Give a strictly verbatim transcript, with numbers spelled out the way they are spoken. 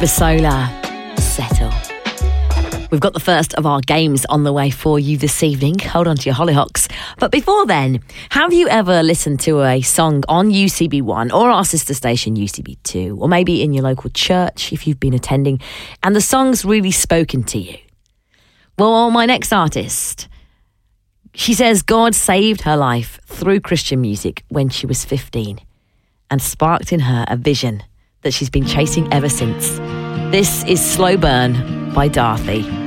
Basola, Settle. We've got the first of our games on the way for you this evening. Hold on to your hollyhocks. But before then, have you ever listened to a song on U C B one or our sister station U C B two, or maybe in your local church if you've been attending, and the song's really spoken to you? Well, my next artist, she says God saved her life through Christian music when she was fifteen and sparked in her a vision that she's been chasing ever since. This is Slow Burn by Darthy.